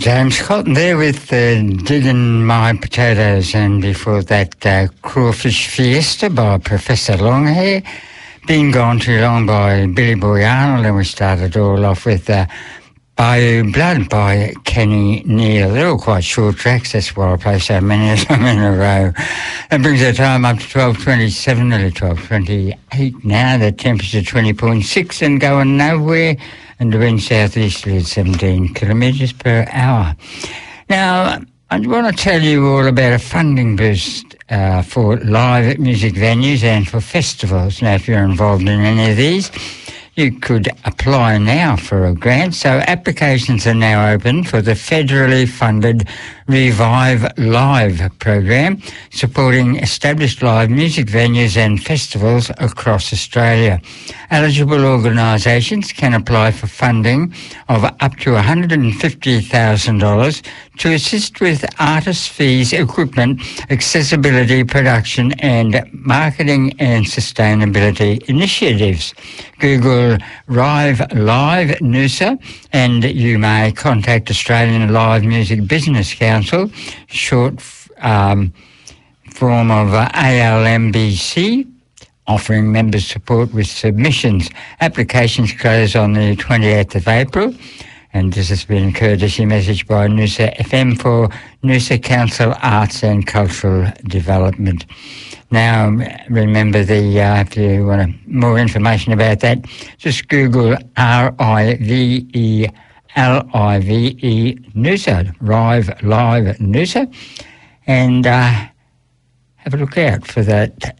James Cotton there with Digging My Potatoes, and before that Crawfish Fiesta by Professor Longhair, Been Gone Too Long by Billy Boy Arnold, and we started all off with Bayou Blood by Kenny Neal. They're all quite short tracks, that's why I play so many of them in a row. That brings our time up to 12:27, nearly 12:28 now. The temperature 20.6 and going nowhere, and the wind southeasterly at 17 kilometres per hour. Now, I want to tell you all about a funding boost for live music venues and for festivals. Now, if you're involved in any of these, you could apply now for a grant. So applications are now open for the federally funded Revive Live program, supporting established live music venues and festivals across Australia. Eligible organisations can apply for funding of up to $150,000 to assist with artist fees, equipment, accessibility, production and marketing and sustainability initiatives. Google Rive Live Noosa, and you may contact Australian Live Music Business Council, short form of ALMBC, offering members support with submissions. Applications close on the 28th of April. And this has been a courtesy message by Noosa FM for Noosa Council Arts and Cultural Development. Now, remember, if you want more information about that, just Google RIVE LIVE Noosa, Rive Live Noosa, and have a look out for that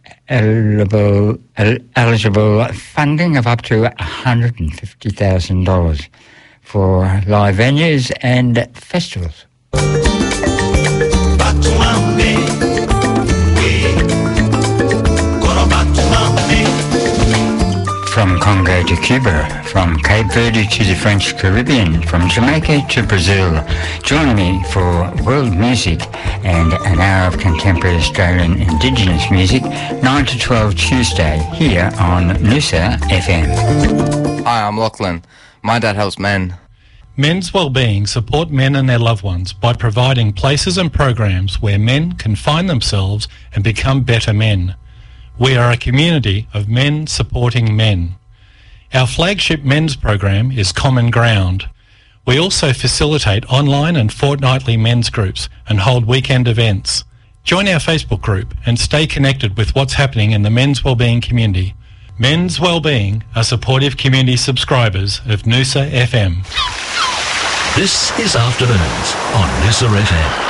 eligible funding of up to $150,000 for live venues and festivals. From Congo to Cuba, from Cape Verde to the French Caribbean, from Jamaica to Brazil, join me for world music and an hour of contemporary Australian Indigenous music, 9 to 12 Tuesday, here on Noosa FM. Hi, I'm Lachlan. My dad helps men. Men's Wellbeing support men and their loved ones by providing places and programs where men can find themselves and become better men. We are a community of men supporting men. Our flagship men's program is Common Ground. We also facilitate online and fortnightly men's groups and hold weekend events. Join our Facebook group and stay connected with what's happening in the men's wellbeing community. Men's Wellbeing are supportive community subscribers of Noosa FM. This is Afternoons on Noosa FM.